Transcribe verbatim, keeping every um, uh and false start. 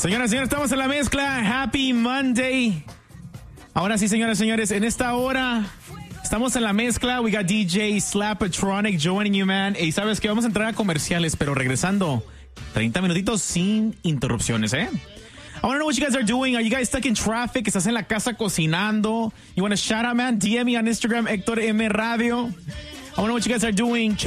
Señoras y señores, estamos en la mezcla. Happy Monday. Ahora sí, señoras y señores, en esta hora estamos en la mezcla. We got D J Slapatronic joining you, man. Y sabes que vamos a entrar a comerciales, pero regresando treinta minutitos sin interrupciones, ¿eh? I want to know what you guys are doing. Are you guys stuck in traffic? ¿Estás en la casa cocinando? You want to shout out, man? D M me on Instagram, Héctor M Radio. I want to know what you guys are doing. Check